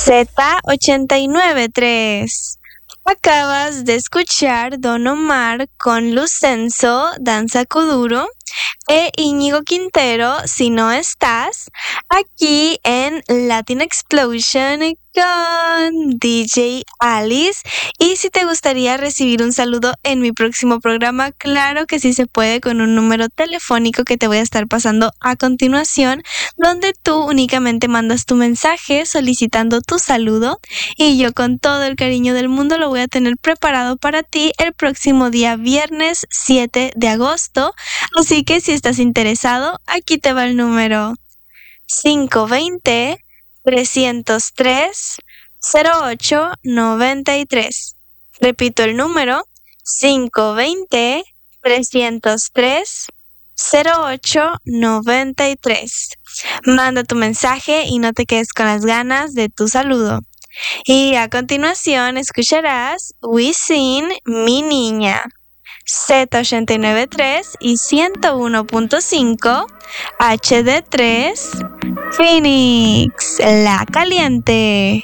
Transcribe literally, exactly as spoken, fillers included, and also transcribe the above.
Z ochenta y nueve tres. Acabas de escuchar Don Omar con Lucenzo, Danza Kuduro, e Íñigo Quintero, Si no estás, aquí en Latin Explosion con D J Alice. Y si te gustaría recibir un saludo en mi próximo programa, claro que sí se puede, con un número telefónico que te voy a estar pasando a continuación, donde tú únicamente mandas tu mensaje solicitando tu saludo y yo con todo el cariño del mundo lo voy a tener preparado para ti el próximo día viernes siete de agosto. Así que si estás interesado, aquí te va el número cinco dos cero, tres cero tres, cero ocho nueve tres. Repito el número cinco dos cero, tres cero tres, cero ocho nueve tres. Manda tu mensaje y no te quedes con las ganas de tu saludo. Y a continuación escucharás Wisin, Mi Niña. Z ochenta y nueve tres y ciento uno punto cinco H D tres Phoenix, La Caliente.